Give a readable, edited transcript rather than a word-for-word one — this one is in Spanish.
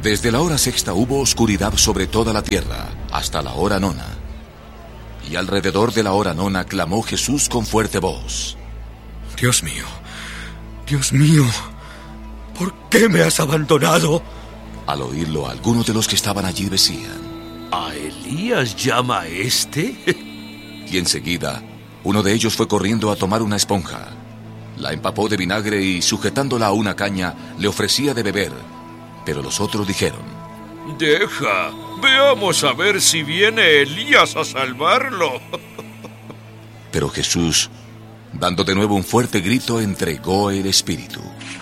Desde la hora sexta hubo oscuridad sobre toda la tierra, hasta la hora nona. Y alrededor de la hora nona clamó Jesús con fuerte voz: Dios mío, ¿por qué me has abandonado? Al oírlo, algunos de los que estaban allí decían: ¿A Elías llama este? Y enseguida, uno de ellos fue corriendo a tomar una esponja. La empapó de vinagre y, sujetándola a una caña, le ofrecía de beber. Pero los otros dijeron: Deja, veamos a ver si viene Elías a salvarlo. Pero Jesús, dando de nuevo un fuerte grito, entregó el espíritu.